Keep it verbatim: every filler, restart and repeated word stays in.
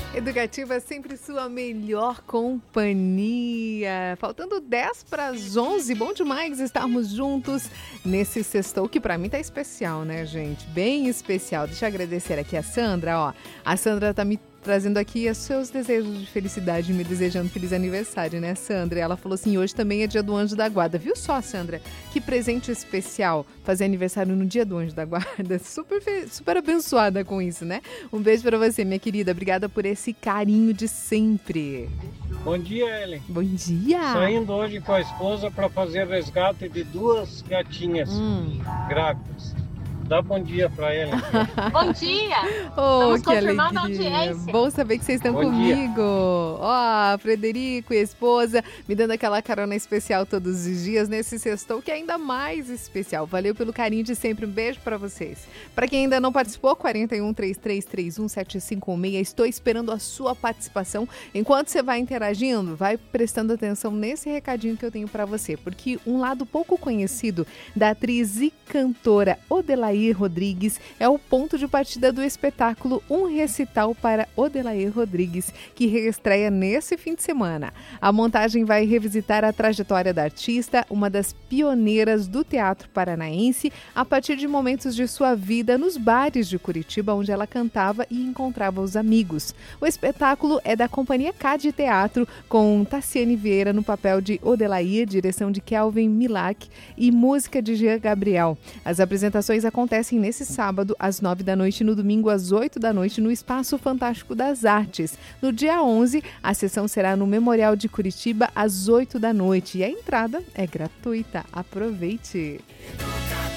Educativa é sempre sua melhor companhia. Faltando dez para as onze, bom demais estarmos juntos nesse sextou que para mim tá especial, né, gente? Bem especial. Deixa eu agradecer aqui a Sandra, ó. A Sandra tá me trazendo aqui os seus desejos de felicidade, me desejando feliz aniversário, né, Sandra? Ela falou assim, hoje também é dia do Anjo da Guarda. Viu só, Sandra? Que presente especial fazer aniversário no dia do Anjo da Guarda. Super, super abençoada com isso, né? Um beijo pra você, minha querida. Obrigada por esse carinho de sempre. Bom dia, Ellen. Bom dia. Saindo hoje com a esposa para fazer resgate de duas gatinhas hum. grávidas. Dá bom dia pra ela. Bom dia! Oh, Estamos que confirmando alegria. a audiência. Bom saber que vocês estão bom comigo. Ó, oh, Frederico e a esposa me dando aquela carona especial todos os dias nesse sextou que é ainda mais especial. Valeu pelo carinho de sempre. Um beijo pra vocês. Pra quem ainda não participou, quatro um, três três três um, sete cinco um seis. Estou esperando a sua participação. Enquanto você vai interagindo, vai prestando atenção nesse recadinho que eu tenho pra você. Porque um lado pouco conhecido da atriz e cantora Odelair Rodrigues é o ponto de partida do espetáculo Um Recital para Odelair Rodrigues, que reestreia nesse fim de semana. A montagem vai revisitar a trajetória da artista, uma das pioneiras do teatro paranaense, a partir de momentos de sua vida nos bares de Curitiba, onde ela cantava e encontrava os amigos. O espetáculo é da Companhia K de Teatro, com Tassiane Vieira no papel de Odelair, direção de Kelvin Milak e música de Jean Gabriel. As apresentações acontecem acontecem nesse sábado, às nove da noite, e no domingo, às oito da noite, no Espaço Fantástico das Artes. No dia onze, a sessão será no Memorial de Curitiba, às oito da noite. E a entrada é gratuita. Aproveite!